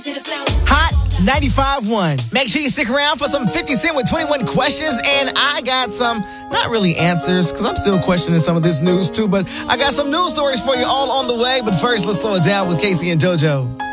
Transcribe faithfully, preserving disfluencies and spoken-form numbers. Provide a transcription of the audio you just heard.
Hot ninety-five point one. Make sure you stick around for some fifty Cent with twenty-one questions. And I got some, not really answers, because I'm still questioning some of this news too. But I got some news stories for you all on the way. But first, let's slow it down with Casey and JoJo.